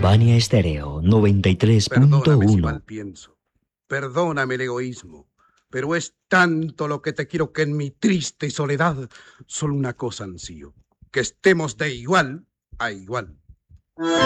Albania Estéreo Perdóname si mal 93.1. pienso. Perdóname el egoísmo. Pero es tanto lo que te quiero que en mi triste soledad solo una cosa ansío. Que estemos de igual a igual.